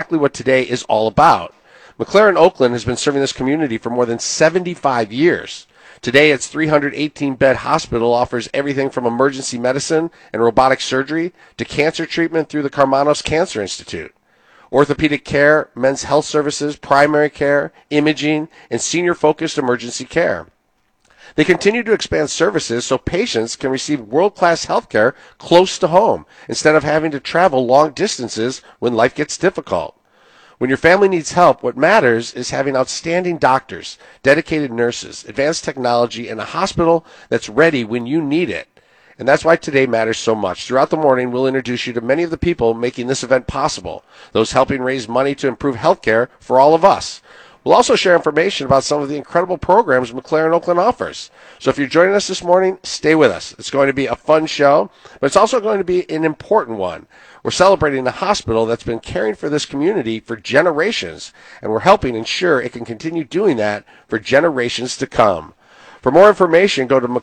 exactly what today is all about. McLaren Oakland has been serving this community for more than 75 years. Today, its 318-bed hospital offers everything from emergency medicine and robotic surgery to cancer treatment through the Karmanos Cancer Institute. Orthopedic care, men's health services, primary care, imaging, and senior-focused emergency care. They continue to expand services so patients can receive world-class health care close to home instead of having to travel long distances when life gets difficult. When your family needs help, what matters is having outstanding doctors, dedicated nurses, advanced technology, and a hospital that's ready when you need it. And that's why today matters so much. Throughout the morning, we'll introduce you to many of the people making this event possible, those helping raise money to improve health care for all of us. We'll also share information about some of the incredible programs McLaren Oakland offers. So if you're joining us this morning, stay with us. It's going to be a fun show, but it's also going to be an important one. We're celebrating a hospital that's been caring for this community for generations, and we're helping ensure it can continue doing that for generations to come. For more information, go to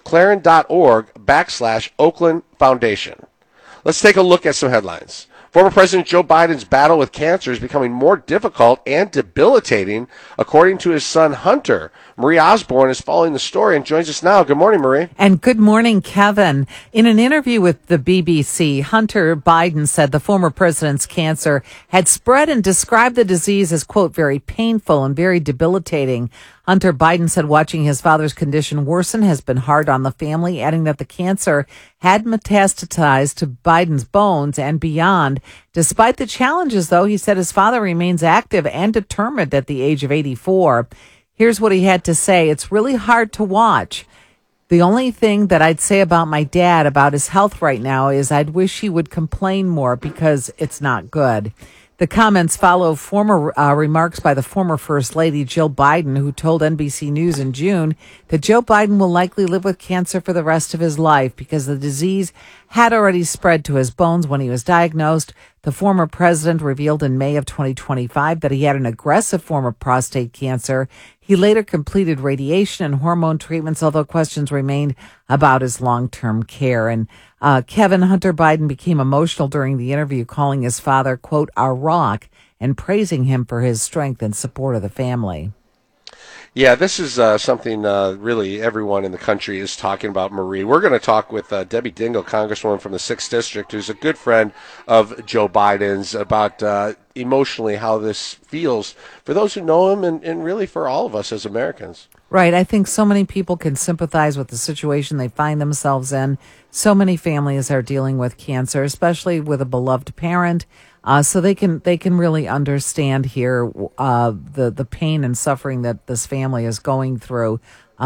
mclaren.org/Oakland Foundation. Let's take a look at some headlines. Former President Joe Biden's battle with cancer is becoming more difficult and debilitating, according to his son, Hunter. Marie Osborne is following the story and joins us now. Good morning, Marie. And good morning, Kevin. In an interview with the BBC, Hunter Biden said the former president's cancer had spread and described the disease as, quote, very painful and very debilitating. Hunter Biden said watching his father's condition worsen has been hard on the family, adding that the cancer had metastasized to Biden's bones and beyond. Despite the challenges, though, he said his father remains active and determined at the age of 84. Here's what he had to say. It's really hard to watch. The only thing that I'd say about my dad, about his health right now, is I'd wish he would complain more because it's not good. The comments follow former remarks by the former First Lady, Jill Biden, who told NBC News in June that Joe Biden will likely live with cancer for the rest of his life because the disease had already spread to his bones when he was diagnosed. The former president revealed in May of 2025 that he had an aggressive form of prostate cancer. He later completed radiation and hormone treatments, although questions remained about his long-term care. And Kevin, Hunter Biden became emotional during the interview, calling his father, quote, our rock, and praising him for his strength and support of the family. Yeah, this is something really everyone in the country is talking about, Marie. We're going to talk with Debbie Dingell, Congresswoman from the 6th District, who's a good friend of Joe Biden's, about emotionally how this feels for those who know him and really for all of us as Americans. Right. I think so many people can sympathize with the situation they find themselves in. So many families are dealing with cancer, especially with a beloved parent. So they can really understand here the pain and suffering that this family is going through.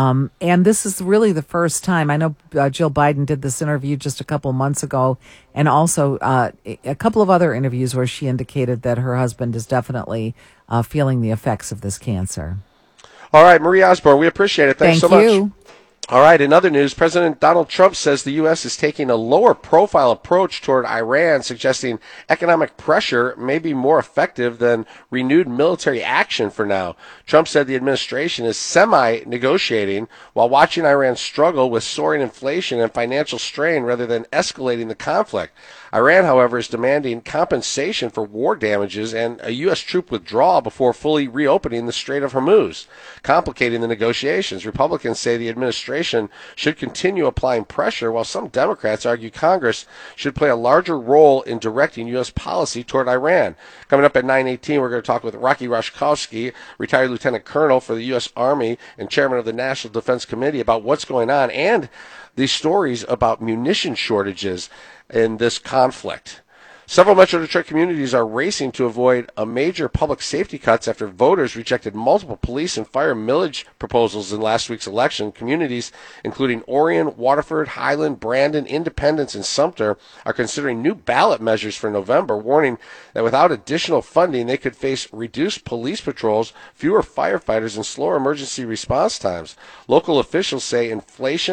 And this is really the first time. I know Jill Biden did this interview just a couple months ago, and also a couple of other interviews where she indicated that her husband is definitely feeling the effects of this cancer. All right, Marie Osborne, we appreciate it. Thanks so much. Thank you. All right, in other news, President Donald Trump says the U.S. is taking a lower-profile approach toward Iran, suggesting economic pressure may be more effective than renewed military action for now. Trump said the administration is semi-negotiating while watching Iran struggle with soaring inflation and financial strain rather than escalating the conflict. Iran, however, is demanding compensation for war damages and a U.S. troop withdrawal before fully reopening the Strait of Hormuz, complicating the negotiations. Republicans say the administration should continue applying pressure, while some Democrats argue Congress should play a larger role in directing U.S. policy toward Iran. Coming up at 9:18, we're going to talk with Rocky Rashkovsky, retired lieutenant colonel for the U.S. Army and chairman of the National Defense Committee, about what's going on and these stories about munition shortages in this conflict. Several Metro Detroit communities are racing to avoid a major public safety cuts after voters rejected multiple police and fire millage proposals in last week's election. Communities including Orion, Waterford, Highland, Brandon, Independence, and Sumter are considering new ballot measures for November, warning that without additional funding, they could face reduced police patrols, fewer firefighters, and slower emergency response times. Local officials say inflation,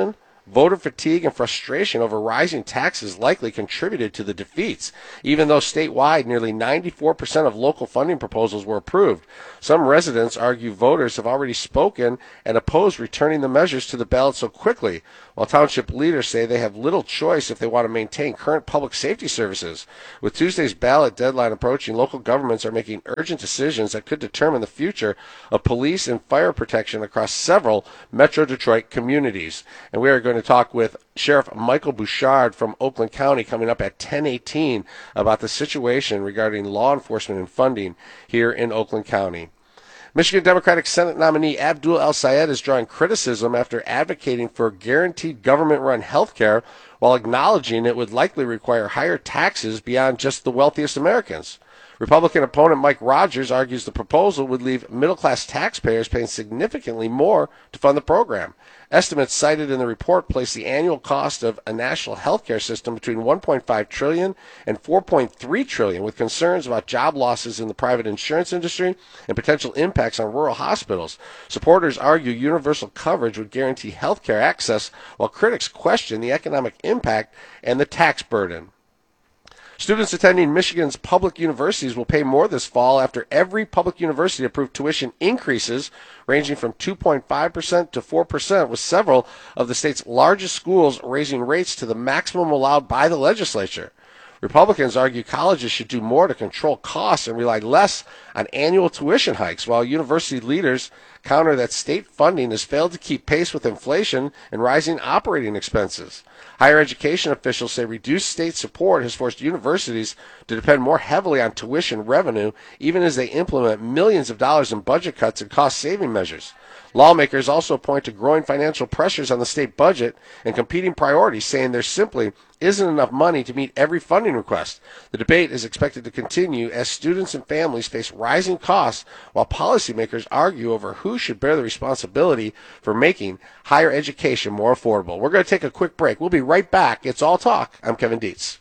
voter fatigue and frustration over rising taxes likely contributed to the defeats, even though statewide nearly 94% of local funding proposals were approved. Some residents argue voters have already spoken and oppose returning the measures to the ballot so quickly, while township leaders say they have little choice if they want to maintain current public safety services. With Tuesday's ballot deadline approaching, local governments are making urgent decisions that could determine the future of police and fire protection across several Metro Detroit communities. And we are going to talk with Sheriff Michael Bouchard from Oakland County coming up at 10:18 about the situation regarding law enforcement and funding here in Oakland County. Michigan Democratic Senate nominee Abdul El-Sayed is drawing criticism after advocating for guaranteed government-run health care while acknowledging it would likely require higher taxes beyond just the wealthiest Americans. Republican opponent Mike Rogers argues the proposal would leave middle-class taxpayers paying significantly more to fund the program. Estimates cited in the report place the annual cost of a national healthcare system between $1.5 trillion and $4.3 trillion, with concerns about job losses in the private insurance industry and potential impacts on rural hospitals. Supporters argue universal coverage would guarantee healthcare access, while critics question the economic impact and the tax burden. Students attending Michigan's public universities will pay more this fall after every public university approved tuition increases ranging from 2.5% to 4%, with several of the state's largest schools raising rates to the maximum allowed by the legislature. Republicans argue colleges should do more to control costs and rely less on annual tuition hikes, while university leaders counter that state funding has failed to keep pace with inflation and rising operating expenses. Higher education officials say reduced state support has forced universities to depend more heavily on tuition revenue, even as they implement millions of dollars in budget cuts and cost-saving measures. Lawmakers also point to growing financial pressures on the state budget and competing priorities, saying there simply isn't enough money to meet every funding request. The debate is expected to continue as students and families face rising costs, while policymakers argue over who should bear the responsibility for making higher education more affordable. We're going to take a quick break. We'll be right back. It's All Talk. I'm Kevin Dietz.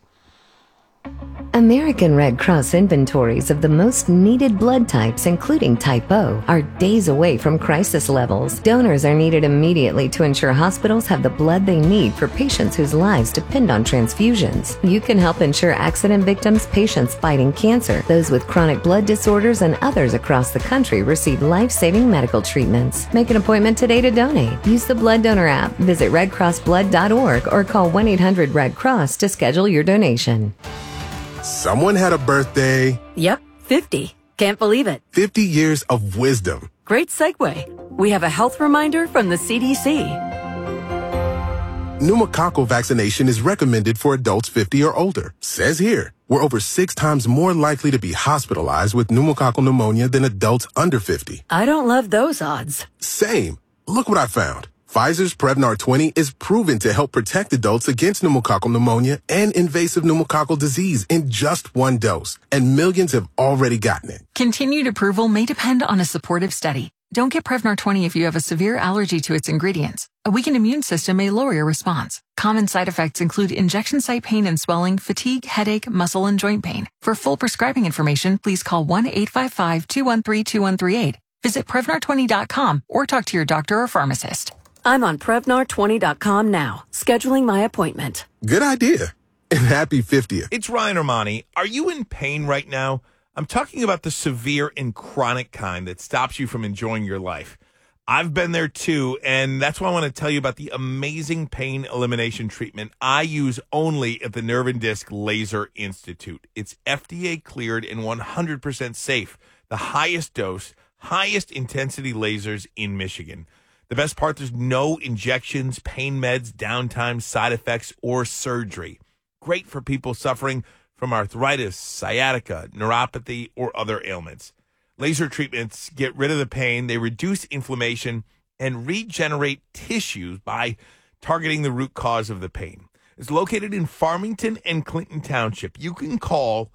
American Red Cross inventories of the most needed blood types, including Type O, are days away from crisis levels. Donors are needed immediately to ensure hospitals have the blood they need for patients whose lives depend on transfusions. You can help ensure accident victims, patients fighting cancer, those with chronic blood disorders, and others across the country receive life-saving medical treatments. Make an appointment today to donate. Use the Blood Donor app, visit redcrossblood.org, or call 1-800-RED-CROSS to schedule your donation. Someone had a birthday. Yep, 50. Can't believe it. 50 years of wisdom. Great segue. We have a health reminder from the CDC. Pneumococcal vaccination is recommended for adults 50 or older. Says here, we're over 6 times more likely to be hospitalized with pneumococcal pneumonia than adults under 50. I don't love those odds. Same. Look what I found. Pfizer's Prevnar 20 is proven to help protect adults against pneumococcal pneumonia and invasive pneumococcal disease in just 1 dose, and millions have already gotten it. Continued approval may depend on a supportive study. Don't get Prevnar 20 if you have a severe allergy to its ingredients. A weakened immune system may lower your response. Common side effects include injection site pain and swelling, fatigue, headache, muscle, and joint pain. For full prescribing information, please call 1-855-213-2138. Visit Prevnar20.com or talk to your doctor or pharmacist. I'm on Prevnar20.com now, scheduling my appointment. Good idea. And happy 50th. It's Ryan Armani. Are you in pain right now? I'm talking about the severe and chronic kind that stops you from enjoying your life. I've been there too, and that's why I want to tell you about the amazing pain elimination treatment I use only at the Nerve and Disc Laser Institute. It's FDA cleared and 100% safe. The highest dose, highest intensity lasers in Michigan. The best part, there's no injections, pain meds, downtime, side effects, or surgery. Great for people suffering from arthritis, sciatica, neuropathy, or other ailments. Laser treatments get rid of the pain, they reduce inflammation, and regenerate tissues by targeting the root cause of the pain. It's located in Farmington and Clinton Township. You can call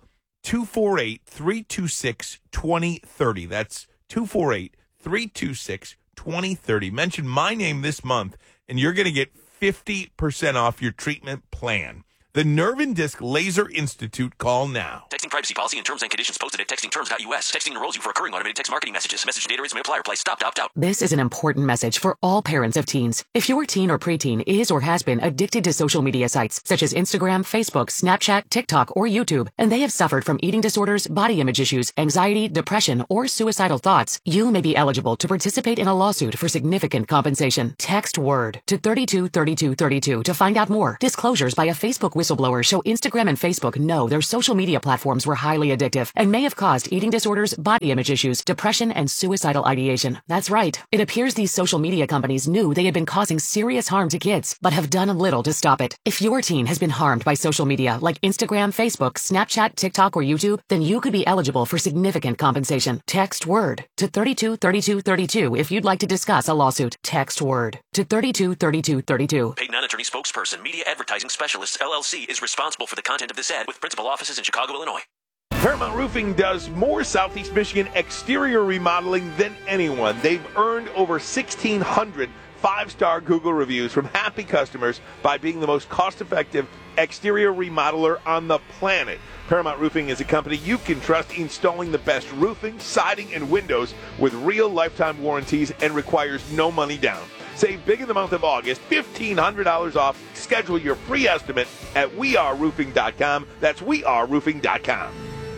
248-326-2030. That's 248-326-2030. 2030. Mention my name this month, and you're going to get 50% off your treatment plan. The Nerve and Disc Laser Institute. Call now. Texting privacy policy and terms and conditions posted at textingterms.us. Texting enrolls you for recurring automated text marketing messages. Message data rates may apply. Reply stop to opt out. This is an important message for all parents of teens. If your teen or preteen is or has been addicted to social media sites such as Instagram, Facebook, Snapchat, TikTok, or YouTube, and they have suffered from eating disorders, body image issues, anxiety, depression, or suicidal thoughts, you may be eligible to participate in a lawsuit for significant compensation. Text WORD to 323232 to find out more. Disclosures by a Facebook whistleblower show Instagram and Facebook know their social media platforms were highly addictive and may have caused eating disorders, body image issues, depression, and suicidal ideation. That's right. It appears these social media companies knew they had been causing serious harm to kids, but have done little to stop it. If your teen has been harmed by social media like Instagram, Facebook, Snapchat, TikTok, or YouTube, then you could be eligible for significant compensation. Text WORD to 323232 if you'd like to discuss a lawsuit. Text WORD to 323232. Paid non-attorney spokesperson, Media Advertising Specialists, LLC, is responsible for the content of this ad with principal offices in Chicago, Illinois. Paramount Roofing does more Southeast Michigan exterior remodeling than anyone. They've earned over 1,600 five-star Google reviews from happy customers by being the most cost-effective exterior remodeler on the planet. Paramount Roofing is a company you can trust installing the best roofing, siding, and windows with real lifetime warranties and requires no money down. Save big in the month of August, $1,500 off. Schedule your free estimate at weareroofing.com. That's weareroofing.com.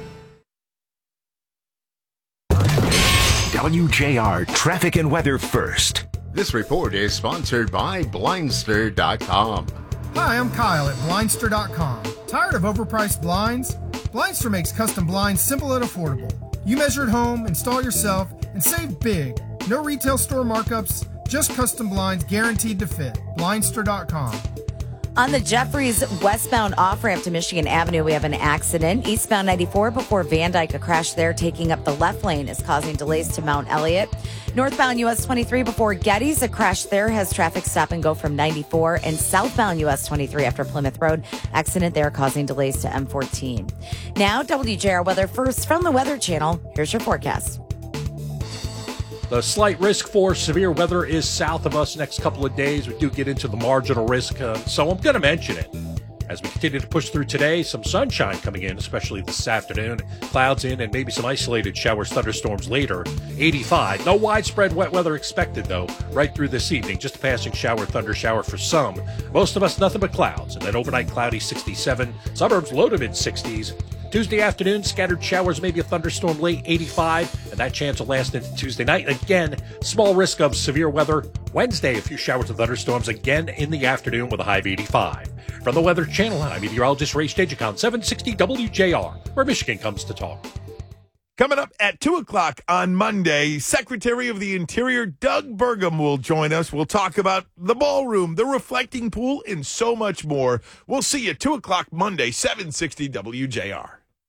WJR Traffic and Weather First. This report is sponsored by Blindster.com. Hi, I'm Kyle at Blindster.com. Tired of overpriced blinds? Blindster makes custom blinds simple and affordable. You measure at home, install yourself, and save big. No retail store markups, just custom blinds guaranteed to fit. Blindster.com. On the Jeffries westbound off-ramp to Michigan Avenue, we have an accident. Eastbound 94 before Van Dyke, a crash there taking up the left lane is causing delays to Mount Elliott. Northbound US 23 before Getty's, a crash there has traffic stop and go from 94. And southbound US 23 after Plymouth Road, accident there causing delays to M14. Now, WJR weather first from the Weather Channel. Here's your forecast. The slight risk for severe weather is south of us next couple of days. We do get into the marginal risk, so I'm going to mention it. As we continue to push through today, some sunshine coming in, especially this afternoon. Clouds in and maybe some isolated showers, thunderstorms later. 85. No widespread wet weather expected, though, right through this evening. Just a passing shower, thunder shower for some. Most of us, nothing but clouds. And then overnight cloudy, 67. Suburbs low to mid-60s. Tuesday afternoon, scattered showers, maybe a thunderstorm late, 85, and that chance will last into Tuesday night. Again, small risk of severe weather. Wednesday, a few showers and thunderstorms again in the afternoon with a high of 85. From the Weather Channel, I'm meteorologist Ray Stagicon, 760 WJR, where Michigan comes to talk. Coming up at 2 o'clock on Monday, Secretary of the Interior Doug Burgum will join us. We'll talk about the ballroom, the reflecting pool, and so much more. We'll see you at 2 o'clock Monday, 760 WJR.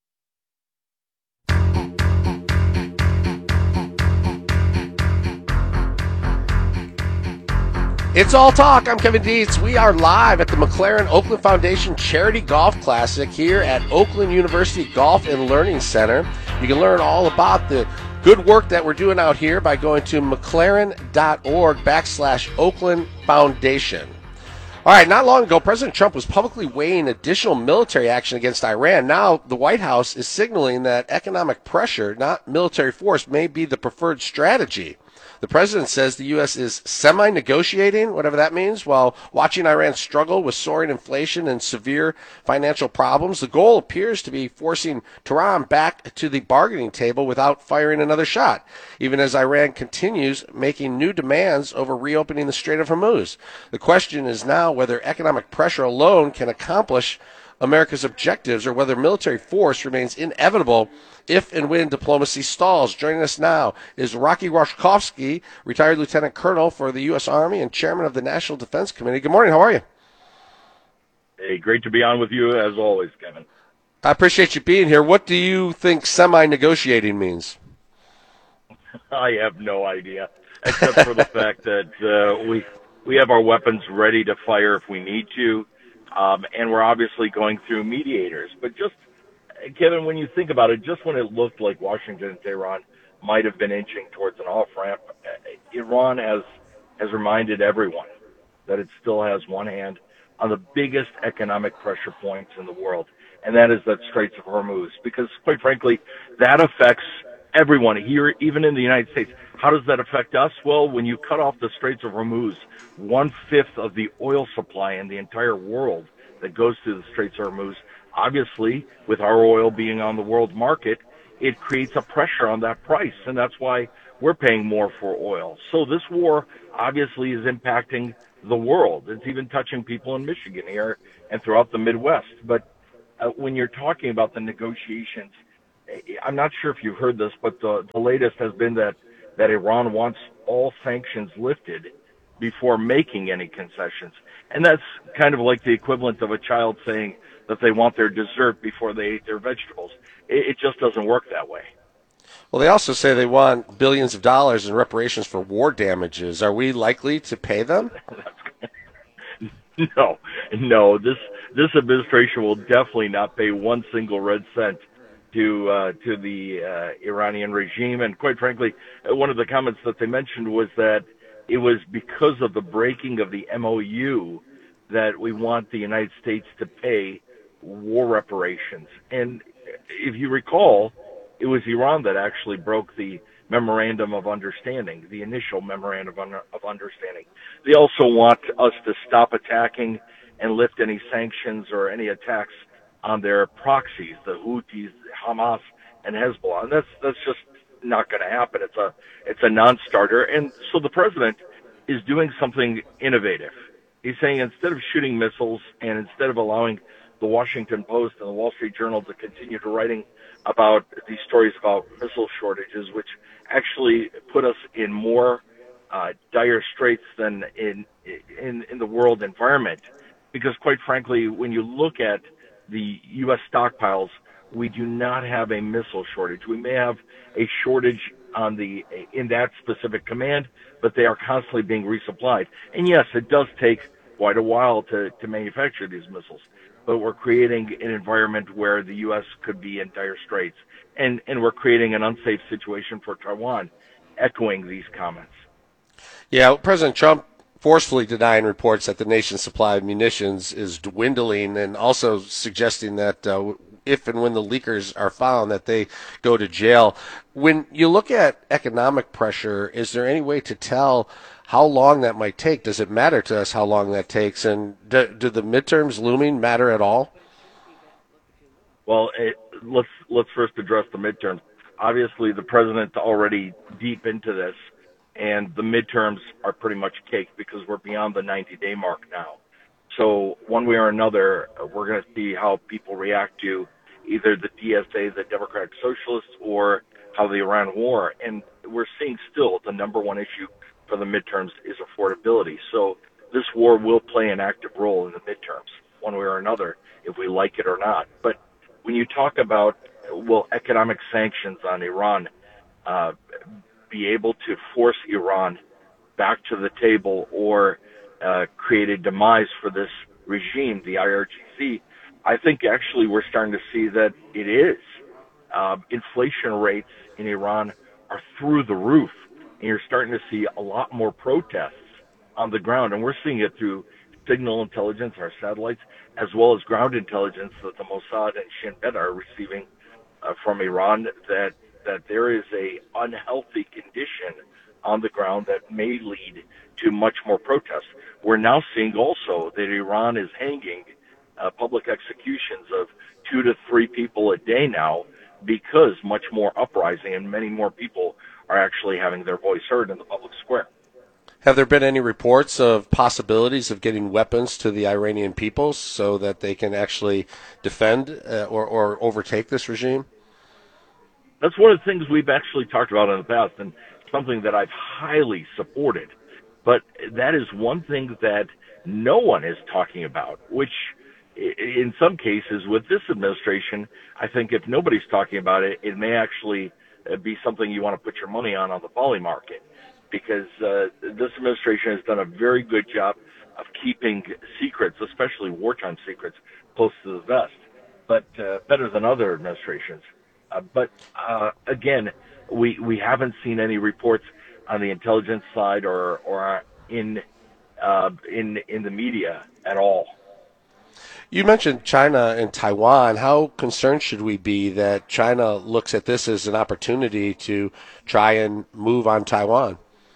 It's All Talk. I'm Kevin Dietz. We are live at the McLaren Oakland Foundation Charity Golf Classic here at Oakland University Golf and Learning Center. You can learn all about the good work that we're doing out here by going to mclaren.org/Oakland Foundation. All right, not long ago, President Trump was publicly weighing additional military action against Iran. Now, the White House is signaling that economic pressure, not military force, may be the preferred strategy. The president says the U.S. is semi-negotiating, whatever that means, while watching Iran struggle with soaring inflation and severe financial problems. The goal appears to be forcing Tehran back to the bargaining table without firing another shot, even as Iran continues making new demands over reopening the Strait of Hormuz. The question is now whether economic pressure alone can accomplish America's objectives or whether military force remains inevitable if and when diplomacy stalls. Joining us now is Rocky Rashkovsky, retired lieutenant colonel for the U.S. Army and chairman of the National Defense Committee. Good morning. How are you? Hey, great to be on with you as always, Kevin. I appreciate you being here. What do you think semi-negotiating means? I have no idea, except for the fact that we have our weapons ready to fire if we need to. And we're obviously going through mediators. But just, Kevin, when you think about it, just when it looked like Washington and Tehran might have been inching towards an off-ramp, Iran has reminded everyone that it still has one hand on the biggest economic pressure points in the world, and that is that Straits of Hormuz. Because, quite frankly, that affects everyone here, even in the United States. How does that affect us? Well, when you cut off the Straits of Hormuz, 1/5 of the oil supply in the entire world that goes through the Straits of Hormuz, obviously, with our oil being on the world market, it creates a pressure on that price, and that's why we're paying more for oil. So this war obviously is impacting the world. It's even touching people in Michigan here and throughout the Midwest. But when you're talking about the negotiations, I'm not sure if you've heard this, but the latest has been that Iran wants all sanctions lifted before making any concessions. And that's kind of like the equivalent of a child saying that they want their dessert before they ate their vegetables. It just doesn't work that way. Well, they also say they want billions of dollars in reparations for war damages. Are we likely to pay them? No. This administration will definitely not pay one single red cent to the Iranian regime. And quite frankly, one of the comments that they mentioned was that it was because of the breaking of the MOU that we want the United States to pay war reparations. And if you recall, it was Iran that actually broke the memorandum of understanding, the initial memorandum of understanding. They also want us to stop attacking and lift any sanctions or any attacks on their proxies, the Houthis, Hamas, and Hezbollah. And that's just not going to happen. It's a non-starter. And so the president is doing something innovative. He's saying instead of shooting missiles and instead of allowing the Washington Post and the Wall Street Journal to continue to writing about these stories about missile shortages, which actually put us in more dire straits than in the world environment. Because quite frankly, when you look at the U.S. stockpiles, we do not have a missile shortage. We may have a shortage in that specific command, but they are constantly being resupplied. And yes, it does take quite a while to manufacture these missiles, but we're creating an environment where the U.S. could be in dire straits, and we're creating an unsafe situation for Taiwan, echoing these comments. Yeah, President Trump forcefully denying reports that the nation's supply of munitions is dwindling, and also suggesting that if and when the leakers are found, that they go to jail. When you look at economic pressure, is there any way to tell how long that might take? Does it matter to us how long that takes? And do the midterms looming matter at all? Well, let's first address the midterms. Obviously, the president's already deep into this, and the midterms are pretty much cake because we're beyond the 90-day mark now. So one way or another, we're going to see how people react to either the DSA, the Democratic Socialists, or how the Iran war. And we're seeing still the number one issue for the midterms is affordability. So this war will play an active role in the midterms, one way or another, if we like it or not. But when you talk about, will economic sanctions on Iran be able to force Iran back to the table or create a demise for this regime, the IRGC, I think actually we're starting to see that it is. Inflation rates in Iran are through the roof, and you're starting to see a lot more protests on the ground, and we're seeing it through signal intelligence, our satellites, as well as ground intelligence that the Mossad and Shin Bet are receiving from Iran, that there is a unhealthy condition on the ground that may lead to much more protests. We're now seeing also that Iran is hanging public executions of 2 to 3 people a day now because much more uprising and many more people are actually having their voice heard in the public square. Have there been any reports of possibilities of getting weapons to the Iranian people so that they can actually defend or overtake this regime? That's one of the things we've actually talked about in the past, and something that I've highly supported. But that is one thing that no one is talking about, which in some cases with this administration, I think if nobody's talking about it, it may actually be something you want to put your money on the volley market, because this administration has done a very good job of keeping secrets, especially wartime secrets, close to the vest, but better than other administrations. But again, we haven't seen any reports on the intelligence side or in the media at all You mentioned China and Taiwan. How concerned should we be that China looks at this as an opportunity to try and move on Taiwan?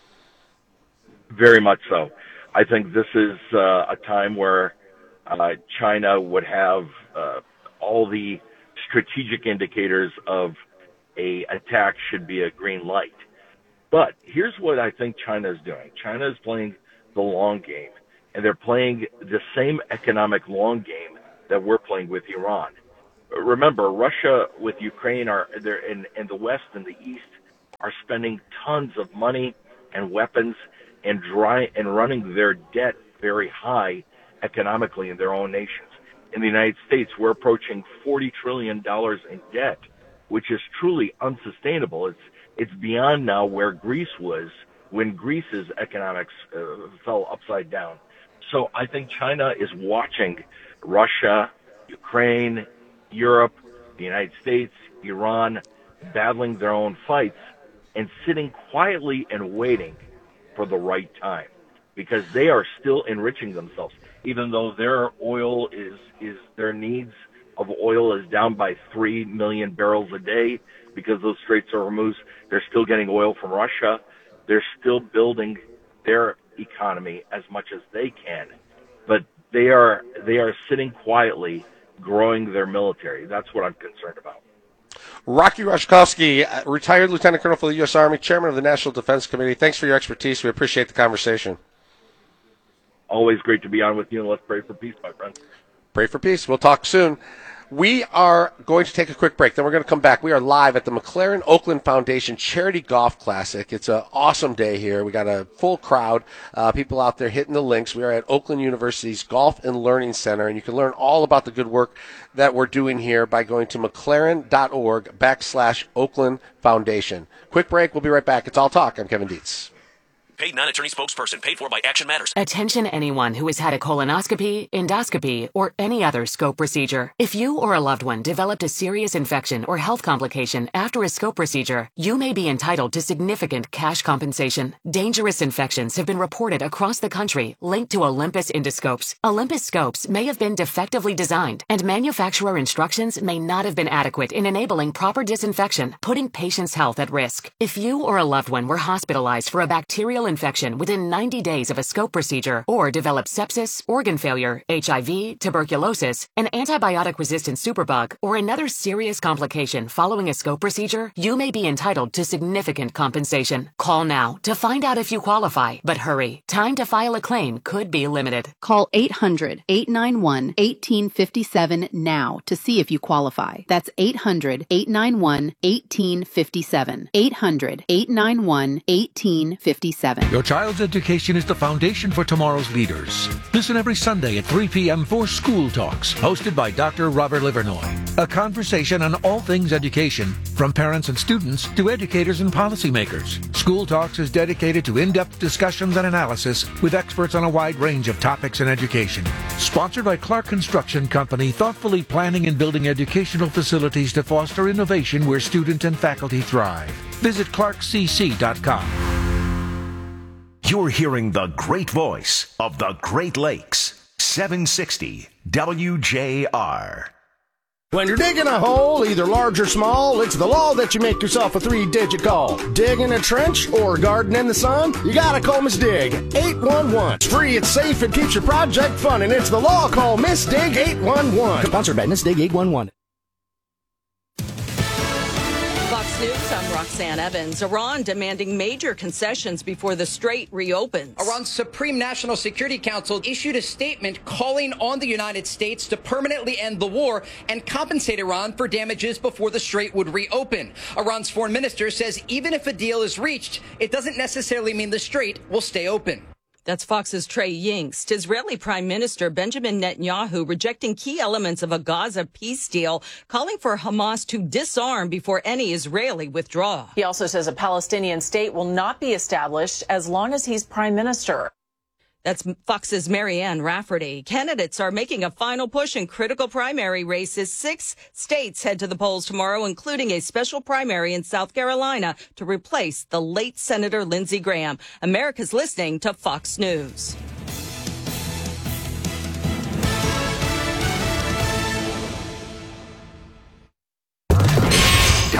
Very much so. I think this is a time where China would have all the strategic indicators of a attack should be a green light. But here's what I think China is doing. China is playing the long game, and they're playing the same economic long game that we're playing with Iran. Remember, Russia with Ukraine and the West and the East are spending tons of money and weapons and running their debt very high economically in their own nations. In the United States, we're approaching $40 trillion in debt, which is truly unsustainable. It's beyond now where Greece was when Greece's economics fell upside down. So I think China is watching Russia, Ukraine, Europe, the United States, Iran battling their own fights and sitting quietly and waiting for the right time, because they are still enriching themselves. Even though their oil their needs of oil is down by 3 million barrels a day because those Straits of Hormuz, they're still getting oil from Russia. They're still building their economy as much as they can, but they are sitting quietly, growing their military. That's what I'm concerned about. Rocky Rashkovsky, retired Lieutenant Colonel for the U.S. Army, Chairman of the National Defense Committee. Thanks for your expertise. We appreciate the conversation. Always great to be on with you, and let's pray for peace, my friend. Pray for peace. We'll talk soon. We are going to take a quick break. Then we're going to come back. We are live at the McLaren Oakland Foundation Charity Golf Classic. It's an awesome day here. We got a full crowd, people out there hitting the links. We are at Oakland University's Golf and Learning Center, and you can learn all about the good work that we're doing here by going to mclaren.org/Oakland Foundation. Quick break. We'll be right back. It's All Talk. I'm Kevin Dietz. Paid non-attorney spokesperson. Paid for by Action Matters. Attention anyone who has had a colonoscopy, endoscopy, or any other scope procedure. If you or a loved one developed a serious infection or health complication after a scope procedure, you may be entitled to significant cash compensation. Dangerous infections have been reported across the country linked to Olympus endoscopes. Olympus scopes may have been defectively designed, and manufacturer instructions may not have been adequate in enabling proper disinfection, putting patients' health at risk. If you or a loved one were hospitalized for a bacterial infection within 90 days of a scope procedure, or developed sepsis, organ failure, HIV, tuberculosis, an antibiotic-resistant superbug, or another serious complication following a scope procedure, you may be entitled to significant compensation. Call now to find out if you qualify, but hurry. Time to file a claim could be limited. Call 800-891-1857 now to see if you qualify. That's 800-891-1857. 800-891-1857. Your child's education is the foundation for tomorrow's leaders. Listen every Sunday at 3 p.m. for School Talks, hosted by Dr. Robert Livernoy. A conversation on all things education, from parents and students to educators and policymakers. School Talks is dedicated to in-depth discussions and analysis with experts on a wide range of topics in education. Sponsored by Clark Construction Company, thoughtfully planning and building educational facilities to foster innovation where students and faculty thrive. Visit clarkcc.com. You're hearing the great voice of the Great Lakes. 760 WJR. When you're digging a hole, either large or small, it's the law that you make yourself a 3-digit call. Digging a trench or garden in the sun? You gotta call Miss Dig 811. It's free, it's safe, it keeps your project fun, and it's the law. Call Miss Dig 811. Sponsored by Miss Dig 811. Fox News, I'm Roxanne Evans. Iran demanding major concessions before the Strait reopens. Iran's Supreme National Security Council issued a statement calling on the United States to permanently end the war and compensate Iran for damages before the Strait would reopen. Iran's foreign minister says even if a deal is reached, it doesn't necessarily mean the Strait will stay open. That's Fox's Trey Yingst. Israeli Prime Minister Benjamin Netanyahu rejecting key elements of a Gaza peace deal, calling for Hamas to disarm before any Israeli withdraw. He also says a Palestinian state will not be established as long as he's prime minister. That's Fox's Marianne Rafferty. Candidates are making a final push in critical primary races. 6 states head to the polls tomorrow, including a special primary in South Carolina to replace the late Senator Lindsey Graham. America's listening to Fox News.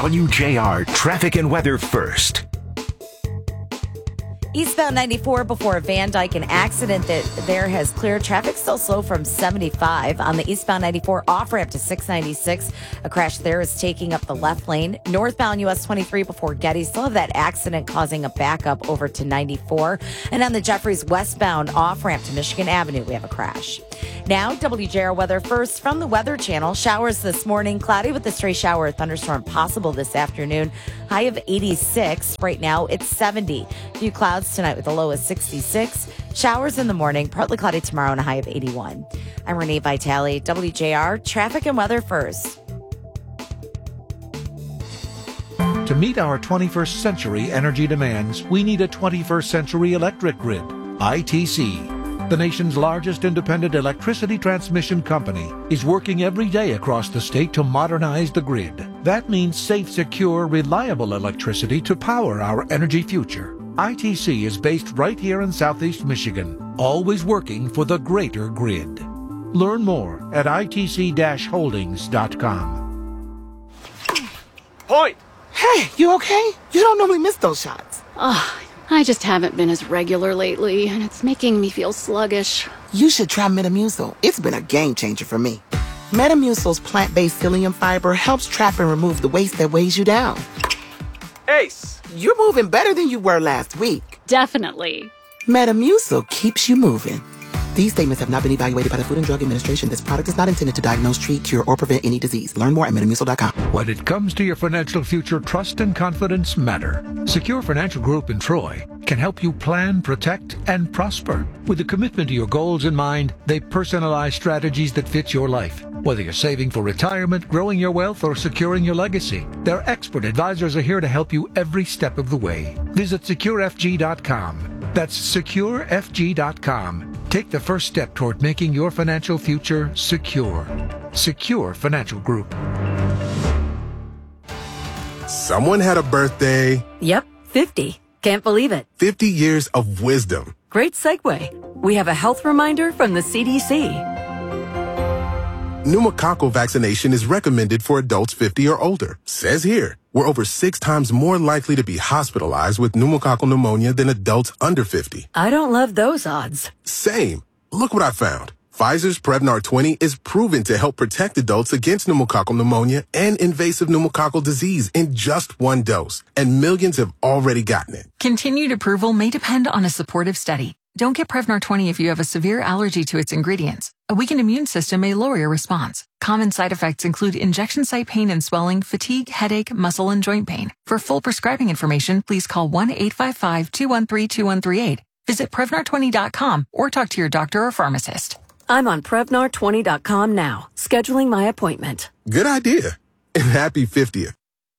WJR traffic and weather first. Eastbound 94 before Van Dyke, an accident that there has cleared. Traffic still slow from 75. On the eastbound 94 off-ramp to 696, a crash there is taking up the left lane. Northbound US 23 before Getty, still have that accident causing a backup over to 94. And on the Jeffries westbound off-ramp to Michigan Avenue, we have a crash. Now, WJR weather first from the Weather Channel. Showers this morning, cloudy with a stray shower or thunderstorm possible this afternoon. High of 86. Right now, it's 70. Few clouds tonight with a low of 66. Showers in the morning, partly cloudy tomorrow and a high of 81. I'm Renee Vitale, WJR traffic and weather first. To meet our 21st century energy demands, we need a 21st century electric grid. ITC, the nation's largest independent electricity transmission company, is working every day across the state to modernize the grid. That means safe, secure, reliable electricity to power our energy future. ITC is based right here in Southeast Michigan, always working for the greater grid. Learn more at itc-holdings.com. Point! Hey, you okay? You don't normally miss those shots. Oh, I just haven't been as regular lately, and it's making me feel sluggish. You should try Metamucil. It's been a game changer for me. Metamucil's plant-based psyllium fiber helps trap and remove the waste that weighs you down. Ace! You're moving better than you were last week. Definitely. Metamucil keeps you moving. These statements have not been evaluated by the Food and Drug Administration. This product is not intended to diagnose, treat, cure, or prevent any disease. Learn more at Metamucil.com. When it comes to your financial future, trust and confidence matter. Secure Financial Group in Troy can help you plan, protect, and prosper. With a commitment to your goals in mind, they personalize strategies that fit your life. Whether you're saving for retirement, growing your wealth, or securing your legacy, their expert advisors are here to help you every step of the way. Visit SecureFG.com. That's SecureFG.com. Take the first step toward making your financial future secure. Secure Financial Group. Someone had a birthday. Yep, 50. Can't believe it. 50 years of wisdom. Great segue. We have a health reminder from the CDC. Pneumococcal vaccination is recommended for adults 50 or older. Says here, we're over 6 times more likely to be hospitalized with pneumococcal pneumonia than adults under 50. I don't love those odds. Same. Look what I found. Pfizer's Prevnar 20 is proven to help protect adults against pneumococcal pneumonia and invasive pneumococcal disease in just 1 dose. And millions have already gotten it. Continued approval may depend on a supportive study. Don't get Prevnar 20 if you have a severe allergy to its ingredients. A weakened immune system may lower your response. Common side effects include injection site pain and swelling, fatigue, headache, muscle, and joint pain. For full prescribing information, please call 1-855-213-2138. Visit Prevnar20.com or talk to your doctor or pharmacist. I'm on Prevnar20.com now, scheduling my appointment. Good idea. And happy 50th.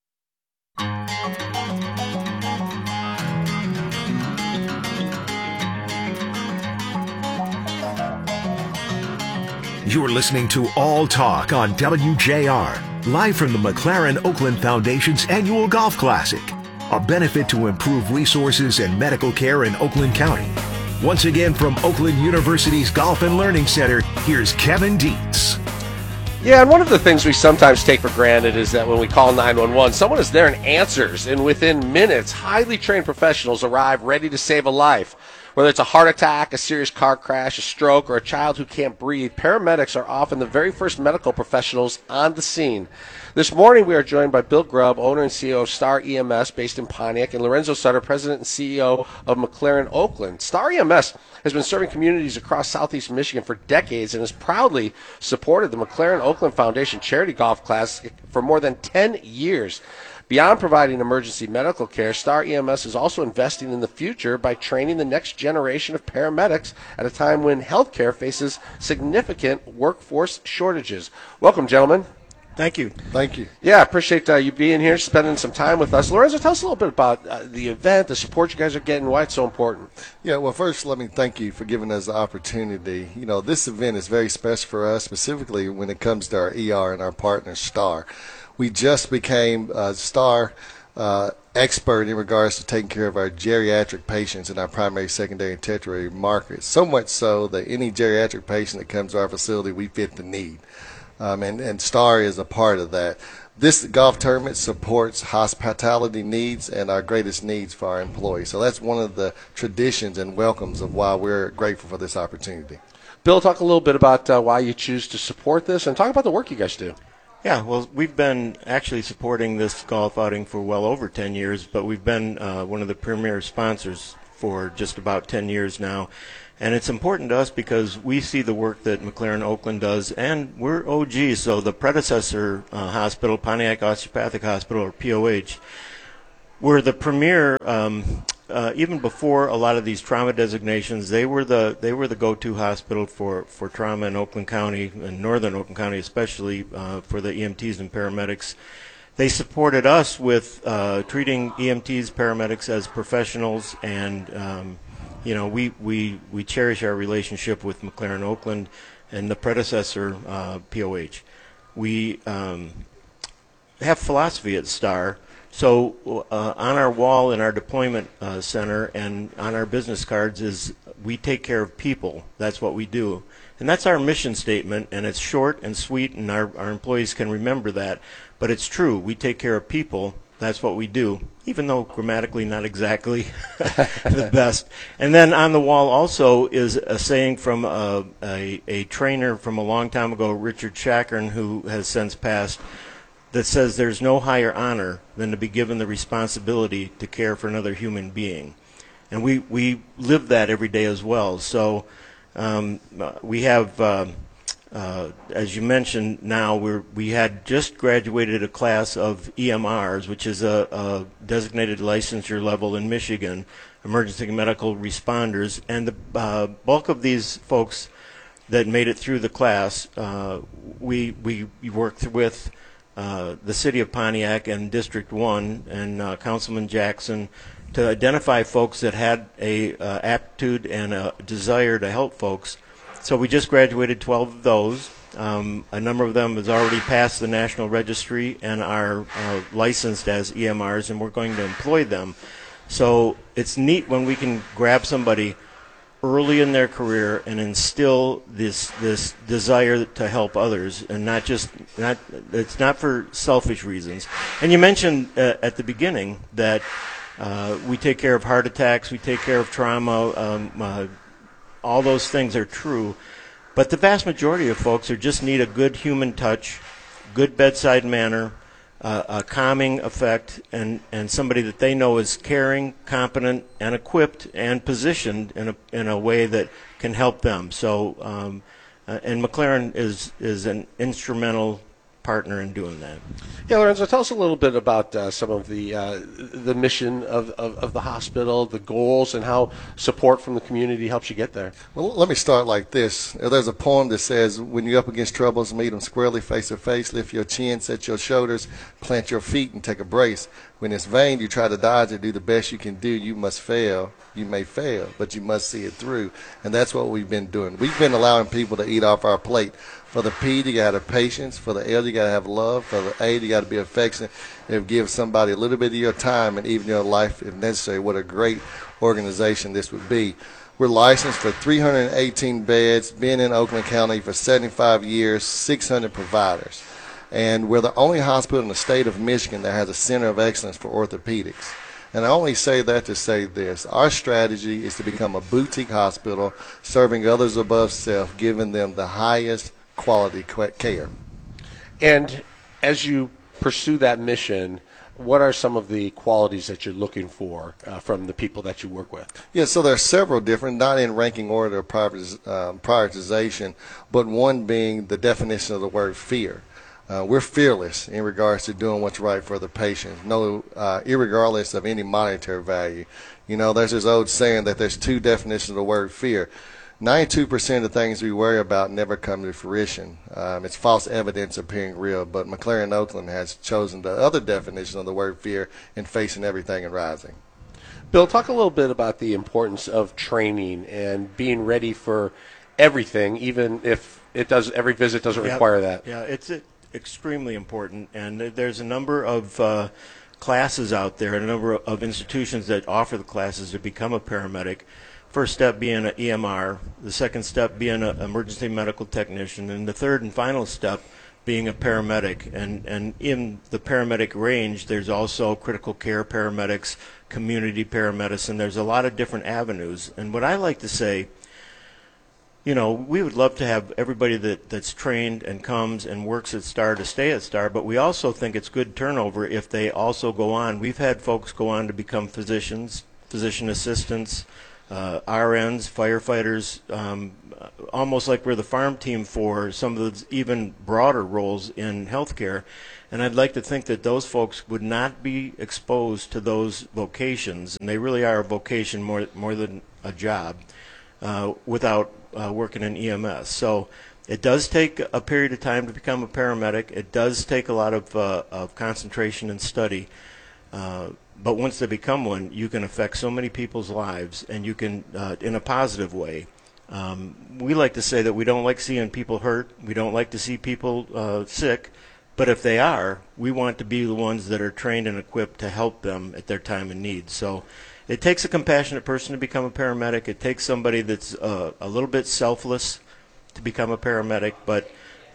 You're listening to All Talk on WJR, live from the McLaren Oakland Foundation's annual Golf Classic, a benefit to improve resources and medical care in Oakland County. Once again from Oakland University's Golf and Learning Center, here's Kevin Dietz. Yeah, and one of the things we sometimes take for granted is that when we call 911, someone is there and answers, and within minutes, highly trained professionals arrive ready to save a life. Whether it's a heart attack, a serious car crash, a stroke, or a child who can't breathe, paramedics are often the very first medical professionals on the scene. This morning, we are joined by Bill Grubb, owner and CEO of Star EMS based in Pontiac, and Lorenzo Sutter, president and CEO of McLaren Oakland. Star EMS has been serving communities across southeast Michigan for decades and has proudly supported the McLaren Oakland Foundation Charity Golf Classic for more than 10 years. Beyond providing emergency medical care, Star EMS is also investing in the future by training the next generation of paramedics at a time when healthcare faces significant workforce shortages. Welcome, gentlemen. Thank you. Thank you. Yeah, I appreciate you being here, spending some time with us. Lorenzo, tell us a little bit about the event, the support you guys are getting, why it's so important. Yeah, well, first, let me thank you for giving us the opportunity. You know, this event is very special for us, specifically when it comes to our ER and our partner, Star. We just became Star expert in regards to taking care of our geriatric patients in our primary, secondary, and tertiary markets, so much so that any geriatric patient that comes to our facility, we fit the need. And Star is a part of that. This golf tournament supports hospitality needs and our greatest needs for our employees. So that's one of the traditions and welcomes of why we're grateful for this opportunity. Bill, talk a little bit about why you choose to support this, and talk about the work you guys do. Yeah, well, we've been actually supporting this golf outing for well over 10 years, but we've been one of the premier sponsors for just about 10 years now. And it's important to us because we see the work that McLaren Oakland does, and we're OGs, so the predecessor hospital, Pontiac Osteopathic Hospital, or POH, we're the premier, even before a lot of these trauma designations, they were the go-to hospital for trauma in Oakland County, and northern Oakland County especially, for the EMTs and paramedics. They supported us with treating EMTs, paramedics as professionals, and we cherish our relationship with McLaren Oakland and the predecessor POH. We have philosophy at STAR. So on our wall in our deployment center and on our business cards is we take care of people. That's what we do. And that's our mission statement, and it's short and sweet, and our employees can remember that. But it's true. We take care of people. That's what we do, even though grammatically not exactly the best. And then on the wall also is a saying from a trainer from a long time ago, Richard Shackern, who has since passed, that says there's no higher honor than to be given the responsibility to care for another human being. And we live that every day as well. So we have, as you mentioned now, we had just graduated a class of EMRs, which is a designated licensure level in Michigan, emergency medical responders. And the bulk of these folks that made it through the class, we worked with the city of Pontiac and District 1 and Councilman Jackson to identify folks that had a aptitude and a desire to help folks. So we just graduated 12 of those. A number of them has already passed the National Registry and are licensed as EMRs, and we're going to employ them. So it's neat when we can grab somebody early in their career and instill this desire to help others, and it's not for selfish reasons. And you mentioned at the beginning that we take care of heart attacks, we take care of trauma, all those things are true, but the vast majority of folks just need a good human touch, good bedside manner, a calming effect, and somebody that they know is caring, competent, and equipped and positioned in a way that can help them. So, and McLaren is an instrumental partner in doing that. Yeah, Lorenzo, tell us a little bit about some of the mission of the hospital, the goals, and how support from the community helps you get there. Well, let me start like this. There's a poem that says, when you're up against troubles, meet them squarely face to face, lift your chin, set your shoulders, plant your feet, and take a brace. When it's vain, you try to dodge it, do the best you can do. You must fail. You may fail, but you must see it through. And that's what we've been doing. We've been allowing people to eat off our plate. For the P, you got to have patience. For the L, you got to have love. For the A, you got to be affectionate. And give somebody a little bit of your time and even your life if necessary. What a great organization this would be. We're licensed for 318 beds, been in Oakland County for 75 years, 600 providers. And we're the only hospital in the state of Michigan that has a center of excellence for orthopedics. And I only say that to say this. Our strategy is to become a boutique hospital, serving others above self, giving them the highest quality care. And as you pursue that mission, what are some of the qualities that you're looking for from the people that you work with? Yeah, so there are several different, not in ranking order or prioritization, but one being the definition of the word fear. We're fearless in regards to doing what's right for the patient, irregardless of any monetary value. You know, there's this old saying that there's two definitions of the word fear. 92% of things we worry about never come to fruition. It's false evidence appearing real, but McLaren Oakland has chosen the other definition of the word fear in facing everything and rising. Bill, talk a little bit about the importance of training and being ready for everything, even if every visit doesn't require that. Yeah, it's extremely important, and there's a number of classes out there, a number of institutions that offer the classes to become a paramedic. First step being an EMR, the second step being an emergency medical technician, and the third and final step being a paramedic. And in the paramedic range, there's also critical care paramedics, community paramedicine. There's a lot of different avenues. And what I like to say, you know, we would love to have everybody that's trained and comes and works at STAR to stay at STAR, but we also think it's good turnover if they also go on. We've had folks go on to become physicians, physician assistants, RNs, firefighters, almost like we're the farm team for some of the even broader roles in healthcare. And I'd like to think that those folks would not be exposed to those vocations, and they really are a vocation more than a job, without working in EMS. So it does take a period of time to become a paramedic. It does take a lot of concentration and study. But once they become one, you can affect so many people's lives, and you can, in a positive way. We like to say that we don't like seeing people hurt. We don't like to see people sick. But if they are, we want to be the ones that are trained and equipped to help them at their time of need. So it takes a compassionate person to become a paramedic. It takes somebody that's a little bit selfless to become a paramedic, but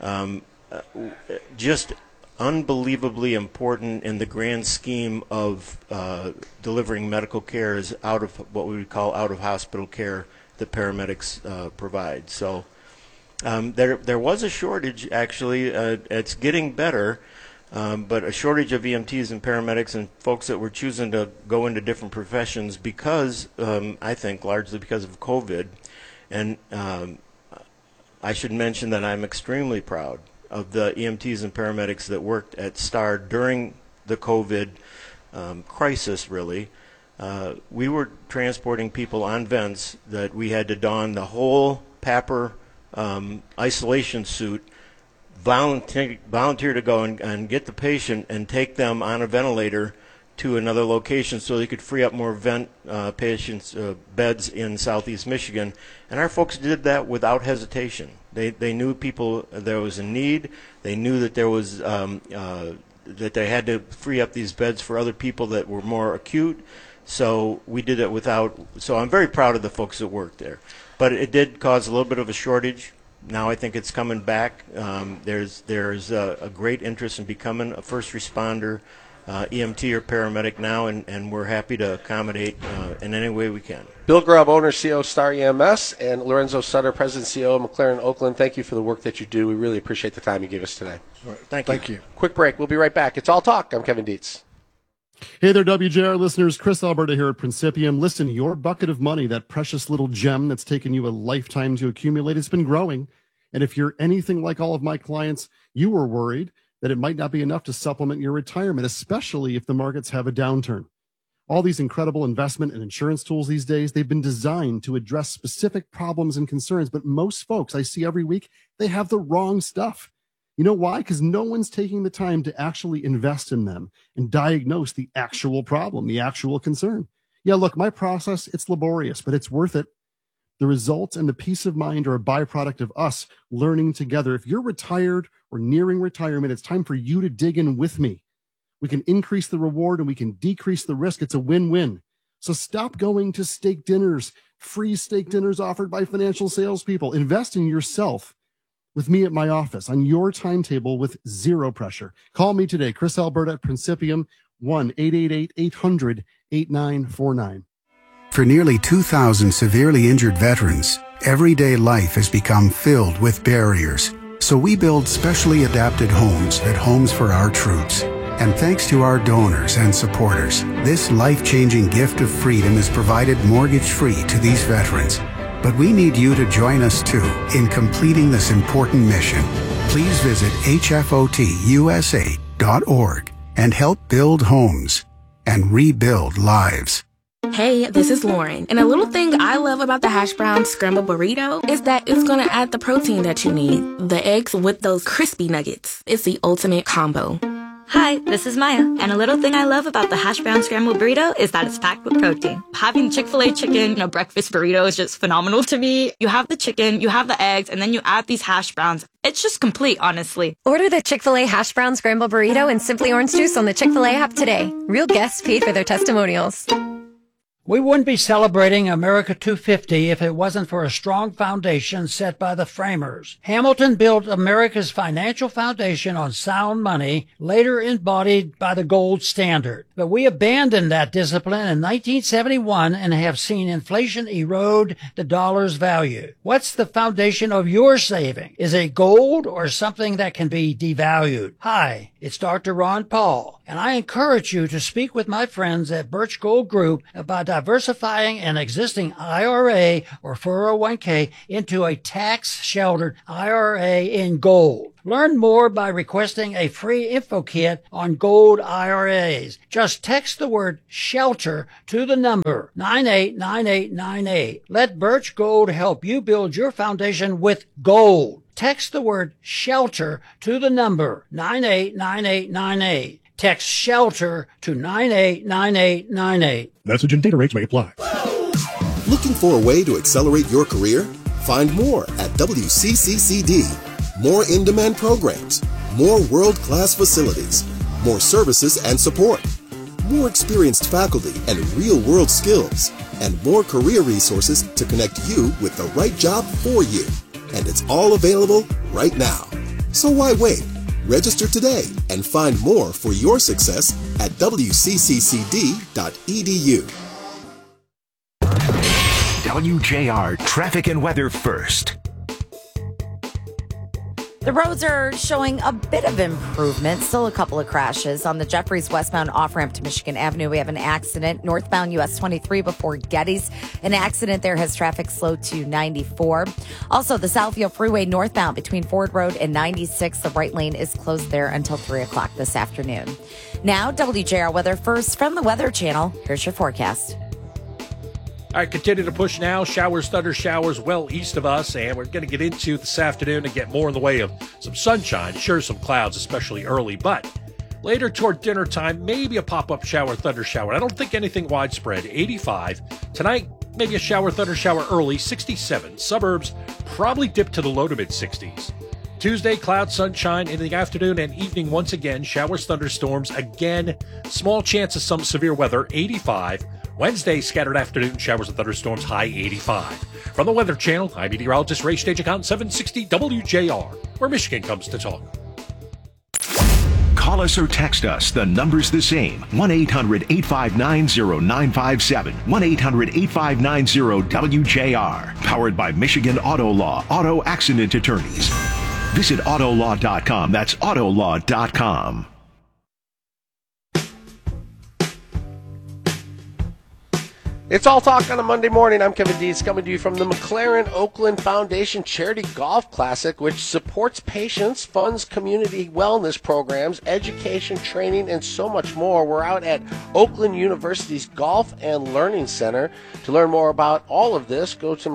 just unbelievably important in the grand scheme of delivering medical care is out of what we would call out-of-hospital care that paramedics provide. So there was a shortage, actually. It's getting better. But a shortage of EMTs and paramedics and folks that were choosing to go into different professions because, I think, largely because of COVID. And I should mention that I'm extremely proud of the EMTs and paramedics that worked at STAR during the COVID crisis, really. We were transporting people on vents that we had to don the whole PAPR isolation suit, volunteer to go and get the patient and take them on a ventilator to another location so they could free up more patients' beds in southeast Michigan. And our folks did that without hesitation. They knew there was a need. They knew that there was that they had to free up these beds for other people that were more acute. So we did it so I'm very proud of the folks that worked there. But it did cause a little bit of a shortage. Now I think it's coming back. There's a great interest in becoming a first responder, EMT or paramedic now, and we're happy to accommodate in any way we can. Bill Grubb, owner, CEO, STAR EMS, and Lorenzo Sutter, President, CEO, McLaren Oakland. Thank you for the work that you do. We really appreciate the time you gave us today. All right, thank you. Quick break. We'll be right back. It's All Talk. I'm Kevin Dietz. Hey there, WJR listeners. Chris Alberta here at Principium. Listen, your bucket of money, that precious little gem that's taken you a lifetime to accumulate, it's been growing. And if you're anything like all of my clients, you were worried that it might not be enough to supplement your retirement, especially if the markets have a downturn. All these incredible investment and insurance tools these days, they've been designed to address specific problems and concerns. But most folks I see every week, they have the wrong stuff. You know why? Because no one's taking the time to actually invest in them and diagnose the actual problem, the actual concern. Yeah, look, my process, it's laborious, but it's worth it. The results and the peace of mind are a byproduct of us learning together. If you're retired or nearing retirement, it's time for you to dig in with me. We can increase the reward and we can decrease the risk. It's a win-win. So stop going to steak dinners, free steak dinners offered by financial salespeople. Invest in yourself with me at my office on your timetable with zero pressure. Call me today, Chris Alberta at Principium, 1-888-800-8949. For nearly 2,000 severely injured veterans, everyday life has become filled with barriers. So we build specially adapted homes at Homes for Our Troops. And thanks to our donors and supporters, this life-changing gift of freedom is provided mortgage-free to these veterans. But we need you to join us too in completing this important mission. Please visit hfotusa.org and help build homes and rebuild lives. Hey, this is Lauren, and a little thing I love about the hash brown scrambled burrito is that it's going to add the protein that you need. The eggs with those crispy nuggets. It's the ultimate combo. Hi, this is Maya, and a little thing I love about the hash brown scrambled burrito is that it's packed with protein. Having Chick-fil-A chicken in a breakfast burrito is just phenomenal to me. You have the chicken, you have the eggs, and then you add these hash browns. It's just complete, honestly. Order the Chick-fil-A hash brown scrambled burrito and Simply Orange Juice on the Chick-fil-A app today. Real guests paid for their testimonials. We wouldn't be celebrating America 250 if it wasn't for a strong foundation set by the framers. Hamilton built America's financial foundation on sound money, later embodied by the gold standard. But we abandoned that discipline in 1971 and have seen inflation erode the dollar's value. What's the foundation of your saving? Is it gold or something that can be devalued? Hi, it's Dr. Ron Paul, and I encourage you to speak with my friends at Birch Gold Group about diversifying an existing IRA or 401k into a tax-sheltered IRA in gold. Learn more by requesting a free info kit on gold IRAs. Just text the word SHELTER to the number 989898. Let Birch Gold help you build your foundation with gold. Text the word SHELTER to the number 989898. Text SHELTER to 989898. Message and data rates may apply. Looking for a way to accelerate your career? Find more at WCCCD. More in-demand programs, more world-class facilities, more services and support, more experienced faculty and real-world skills, and more career resources to connect you with the right job for you. And it's all available right now. So why wait? Register today and find more for your success at wcccd.edu. WJR Traffic and Weather First. The roads are showing a bit of improvement. Still a couple of crashes. On the Jeffries westbound off-ramp to Michigan Avenue, we have an accident. Northbound US 23 before Getty's. An accident there has traffic slowed to 94. Also, the Southfield Freeway northbound between Ford Road and 96. The right lane is closed there until 3 o'clock this afternoon. Now, WJR Weather First from the Weather Channel. Here's your forecast. All right, continue to push now. Showers, thunder showers well east of us, and we're going to get into this afternoon and get more in the way of some sunshine. Sure, some clouds, especially early, but later toward dinner time, maybe a pop-up shower, thunder shower. I don't think anything widespread. 85. Tonight, maybe a shower, thunder shower early, 67. Suburbs probably dip to the low to mid-60s. Tuesday, cloud, sunshine in the afternoon and evening once again. Showers, thunderstorms again. Small chance of some severe weather, 85. Wednesday, scattered afternoon showers and thunderstorms, high 85. From the Weather Channel, I'm meteorologist Ray Stage Account 760 WJR, where Michigan comes to talk. Call us or text us. The number's the same. 1-800-859-0957. 1-800-859-0WJR. Powered by Michigan Auto Law. Auto Accident Attorneys. Visit Autolaw.com. That's Autolaw.com. It's All Talk on a Monday morning. I'm Kevin Dees, coming to you from the McLaren Oakland Foundation Charity Golf Classic, which supports patients, funds community wellness programs, education, training, and so much more. We're out at Oakland University's Golf and Learning Center. To learn more about all of this, go to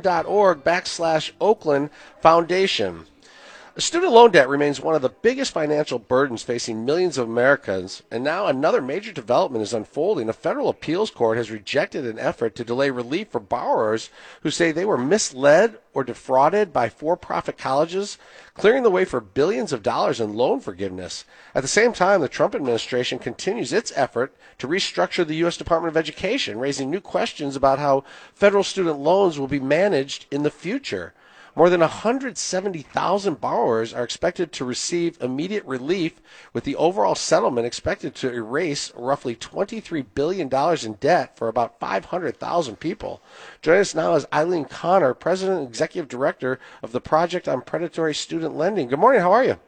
mclaren.org/Oakland Foundation. Student loan debt remains one of the biggest financial burdens facing millions of Americans, and now another major development is unfolding. A federal appeals court has rejected an effort to delay relief for borrowers who say they were misled or defrauded by for-profit colleges, clearing the way for billions of dollars in loan forgiveness. At the same time, the Trump administration continues its effort to restructure the U.S. Department of Education, raising new questions about how federal student loans will be managed in the future. More than 170,000 borrowers are expected to receive immediate relief, with the overall settlement expected to erase roughly $23 billion in debt for about 500,000 people. Joining us now is Eileen Connor, President and Executive Director of the Project on Predatory Student Lending. Good morning. How are you?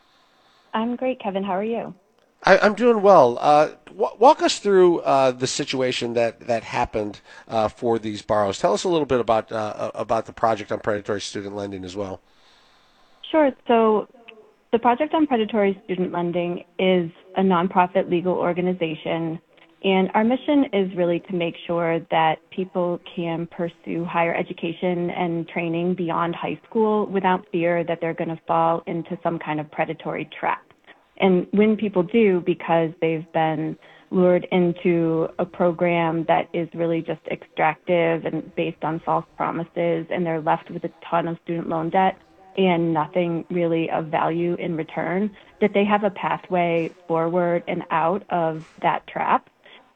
I'm great, Kevin. How are you? I'm doing well. Walk us through the situation that happened for these borrowers. Tell us a little bit about the Project on Predatory Student Lending as well. Sure. So the Project on Predatory Student Lending is a nonprofit legal organization, and our mission is really to make sure that people can pursue higher education and training beyond high school without fear that they're going to fall into some kind of predatory trap. And when people do, because they've been lured into a program that is really just extractive and based on false promises, and they're left with a ton of student loan debt and nothing really of value in return, that they have a pathway forward and out of that trap.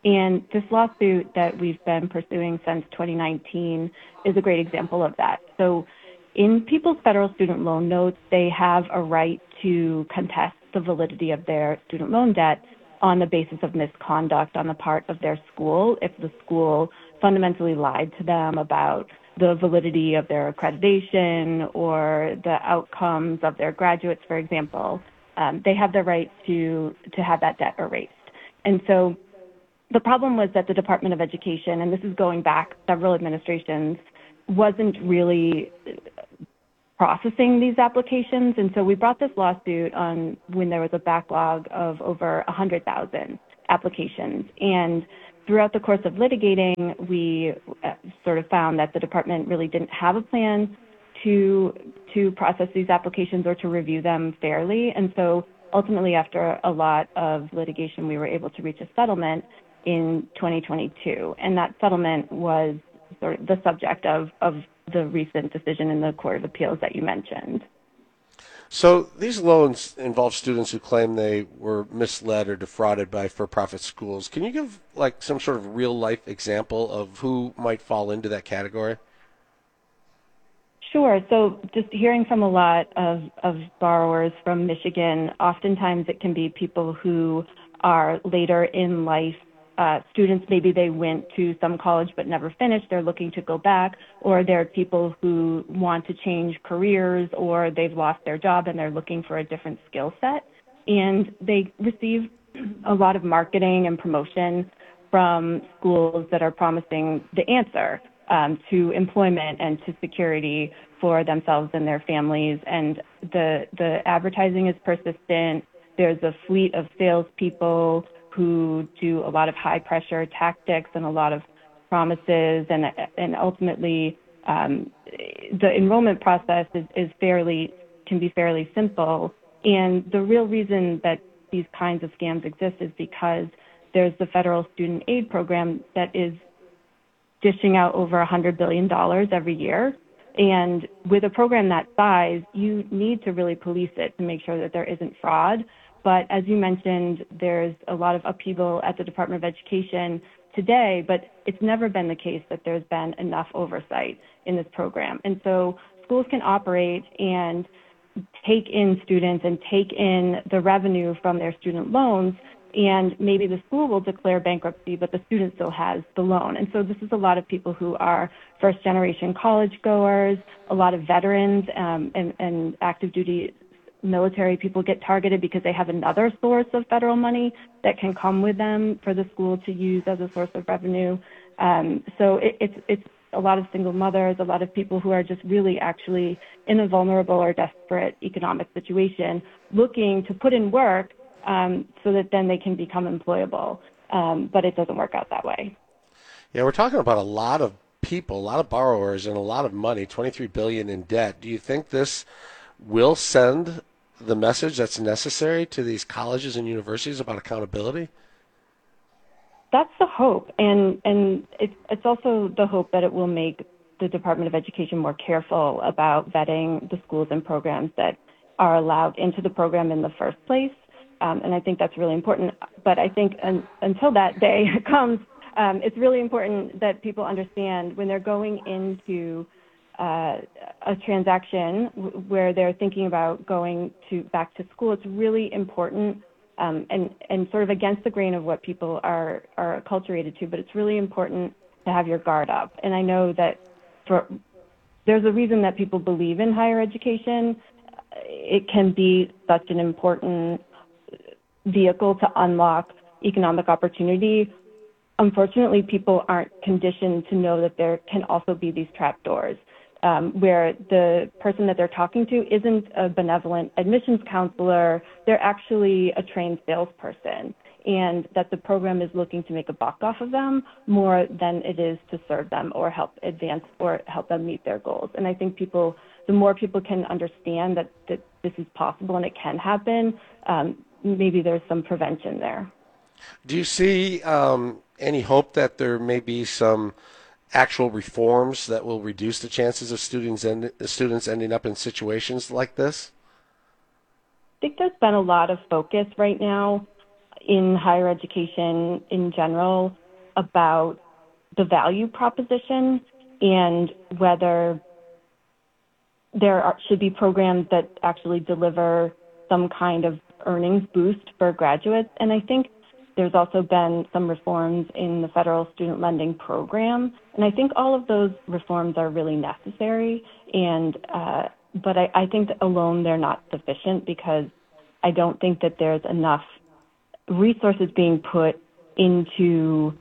And this lawsuit that we've been pursuing since 2019 is a great example of that. So in people's federal student loan notes, they have a right to contest the validity of their student loan debt on the basis of misconduct on the part of their school, if the school fundamentally lied to them about the validity of their accreditation or the outcomes of their graduates, for example. They have the right to have that debt erased. And so the problem was that the Department of Education, and this is going back several administrations, wasn't really processing these applications. And so we brought this lawsuit on when there was a backlog of over 100,000 applications. And throughout the course of litigating, we sort of found that the department really didn't have a plan to process these applications or to review them fairly. And so ultimately, after a lot of litigation, we were able to reach a settlement in 2022. And that settlement was sort of the subject of the recent decision in the Court of Appeals that you mentioned. So these loans involve students who claim they were misled or defrauded by for-profit schools. Can you give like some sort of real-life example of who might fall into that category? Sure. So just hearing from a lot of borrowers from Michigan, oftentimes it can be people who are later in life students. Maybe they went to some college but never finished. They're looking to go back, or they're people who want to change careers, or they've lost their job and they're looking for a different skill set. And they receive a lot of marketing and promotion from schools that are promising the answer to employment and to security for themselves and their families. And the advertising is persistent. There's a fleet of salespeople who do a lot of high pressure tactics and a lot of promises, and ultimately the enrollment process can be fairly simple. And the real reason that these kinds of scams exist is because there's the federal student aid program that is dishing out over $100 billion every year. And with a program that size, you need to really police it to make sure that there isn't fraud. But as you mentioned, there's a lot of upheaval at the Department of Education today, but it's never been the case that there's been enough oversight in this program. And so schools can operate and take in students and take in the revenue from their student loans, and maybe the school will declare bankruptcy, but the student still has the loan. And so this is a lot of people who are first-generation college goers, a lot of veterans and active duty military people get targeted because they have another source of federal money that can come with them for the school to use as a source of revenue. So it's a lot of single mothers, a lot of people who are just really actually in a vulnerable or desperate economic situation, looking to put in work so that then they can become employable. But it doesn't work out that way. Yeah, we're talking about a lot of people, a lot of borrowers, and a lot of money, $23 billion in debt. Do you think this will send the message that's necessary to these colleges and universities about accountability? That's the hope, and it's also the hope that it will make the Department of Education more careful about vetting the schools and programs that are allowed into the program in the first place. And I think that's really important. But I think until that day comes, it's really important that people understand when they're going into a transaction where they're thinking about going back to school, it's really important and sort of against the grain of what people are acculturated to, but it's really important to have your guard up. And I know that there's a reason that people believe in higher education. It can be such an important vehicle to unlock economic opportunity. Unfortunately, people aren't conditioned to know that there can also be these trapdoors. Where the person that they're talking to isn't a benevolent admissions counselor, they're actually a trained salesperson, and that the program is looking to make a buck off of them more than it is to serve them or help advance or help them meet their goals. And I think the more people can understand that this is possible and it can happen, maybe there's some prevention there. Do you see any hope that there may be some actual reforms that will reduce the chances of students ending up in situations like this? I think there's been a lot of focus right now in higher education in general about the value proposition and whether should be programs that actually deliver some kind of earnings boost for graduates. And I think there's also been some reforms in the federal student lending program. And I think all of those reforms are really necessary. And but I think that alone they're not sufficient, because I don't think that there's enough resources being put into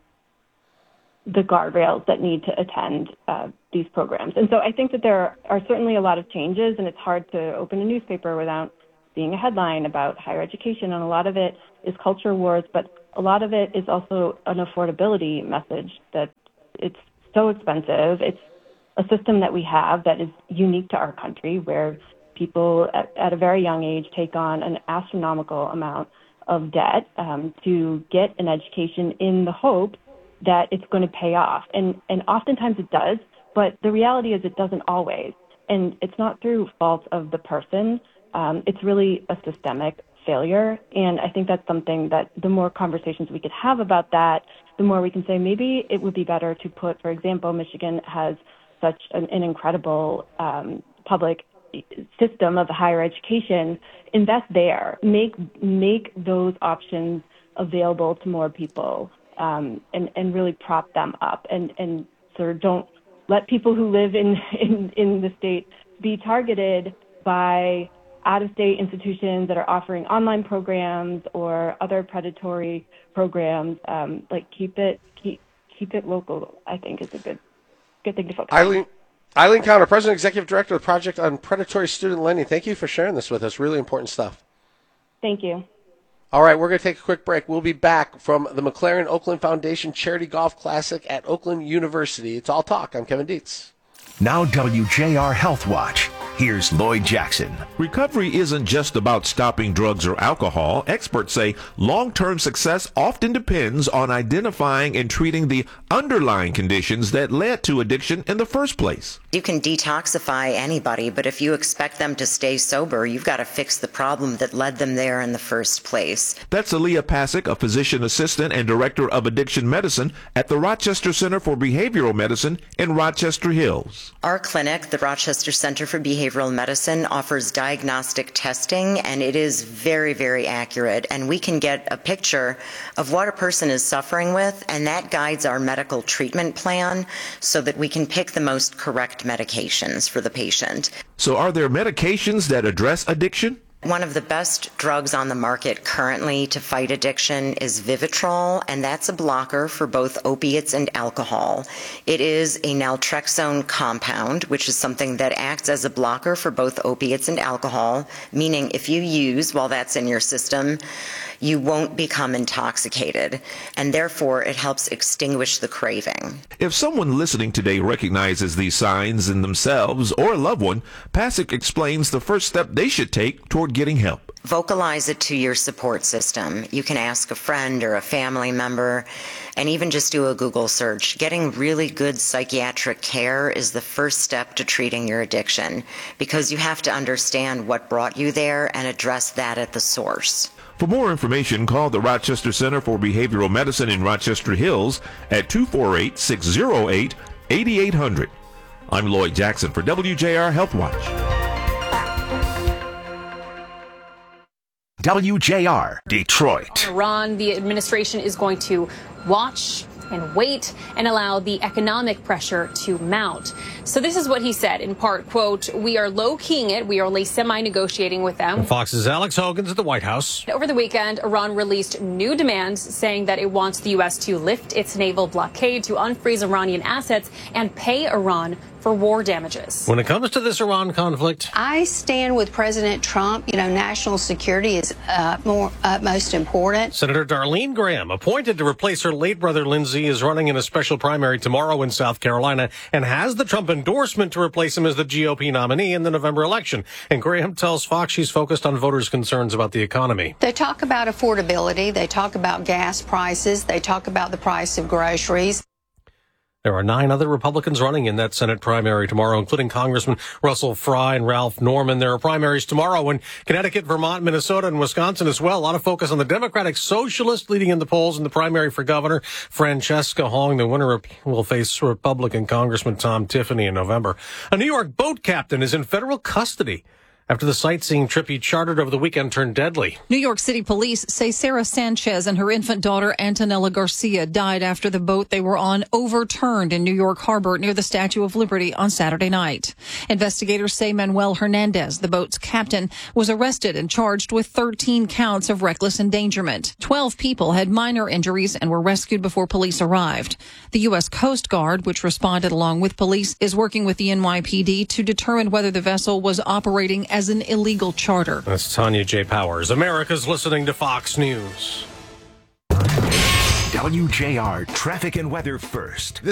the guardrails that need to attend these programs. And so I think that there are certainly a lot of changes, and it's hard to open a newspaper without seeing a headline about higher education, and a lot of it is culture wars, but a lot of it is also an affordability message that it's so expensive. It's a system that we have that is unique to our country, where people at a very young age take on an astronomical amount of debt to get an education in the hope that it's going to pay off. And oftentimes it does, but the reality is it doesn't always. And it's not through fault of the person. It's really a systemic failure. And I think that's something that the more conversations we could have about that, the more we can say maybe it would be better to put, for example, Michigan has such an incredible public system of higher education. Invest there. Make those options available to more people, and really prop them up, and sort of don't let people who live in the state be targeted by out-of-state institutions that are offering online programs or other predatory programs. Keep it local, I think, is a good thing to focus on. Eileen Cowner, President Executive Director of the Project on Predatory Student Lending. Thank you for sharing this with us. Really important stuff. Thank you. All right, we're going to take a quick break. We'll be back from the McLaren Oakland Foundation Charity Golf Classic at Oakland University. It's All Talk. I'm Kevin Dietz. Now WJR Health Watch. Here's Lloyd Jackson. Recovery isn't just about stopping drugs or alcohol. Experts say long-term success often depends on identifying and treating the underlying conditions that led to addiction in the first place. You can detoxify anybody, but if you expect them to stay sober, you've got to fix the problem that led them there in the first place. That's Aaliyah Pasek, a physician assistant and director of addiction medicine at the Rochester Center for Behavioral Medicine in Rochester Hills. Our clinic, the Rochester Center for Behavioral Medicine, offers diagnostic testing, and it is very, very accurate. And we can get a picture of what a person is suffering with, and that guides our medical treatment plan so that we can pick the most correct medications for the patient. So are there medications that address addiction? One of the best drugs on the market currently to fight addiction is Vivitrol, and that's a blocker for both opiates and alcohol. It is a naltrexone compound, which is something that acts as a blocker for both opiates and alcohol, meaning if you use while that's in your system, you won't become intoxicated, and therefore it helps extinguish the craving. If someone listening today recognizes these signs in themselves or a loved one, Pasek explains the first step they should take toward getting help. Vocalize it to your support system. You can ask a friend or a family member, and even just do a Google search. Getting really good psychiatric care is the first step to treating your addiction, because you have to understand what brought you there and address that at the source. For more information, call the Rochester Center for Behavioral Medicine in Rochester Hills at 248-608-8800. I'm Lloyd Jackson for WJR Health Watch. WJR, Detroit. Iran, the administration is going to watch and wait and allow the economic pressure to mount. So this is what he said, in part, quote, "We are low-keying it. We are only semi-negotiating with them." And Fox's Alex Hogan's at the White House. Over the weekend, Iran released new demands saying that it wants the U.S. to lift its naval blockade, to unfreeze Iranian assets, and pay Iran for war damages. When it comes to this Iran conflict, I stand with President Trump. National security is utmost important. Senator Darlene Graham, appointed to replace her late brother Lindsey, is running in a special primary tomorrow in South Carolina and has the Trump endorsement to replace him as the GOP nominee in the November election. And Graham tells Fox she's focused on voters' concerns about the economy. They talk about affordability. They talk about gas prices. They talk about the price of groceries. There are 9 other Republicans running in that Senate primary tomorrow, including Congressman Russell Fry and Ralph Norman. There are primaries tomorrow in Connecticut, Vermont, Minnesota, and Wisconsin as well. A lot of focus on the Democratic Socialist leading in the polls in the primary for governor. Francesca Hong, the winner, will face Republican Congressman Tom Tiffany in November. A New York boat captain is in federal custody after the sightseeing trip he chartered over the weekend turned deadly. New York City police say Sarah Sanchez and her infant daughter Antonella Garcia died after the boat they were on overturned in New York Harbor near the Statue of Liberty on Saturday night. Investigators say Manuel Hernandez, the boat's captain, was arrested and charged with 13 counts of reckless endangerment. 12 people had minor injuries and were rescued before police arrived. The U.S. Coast Guard, which responded along with police, is working with the NYPD to determine whether the vessel was operating as an illegal charter. That's Tanya J. Powers. America's listening to Fox News. WJR Traffic and Weather First.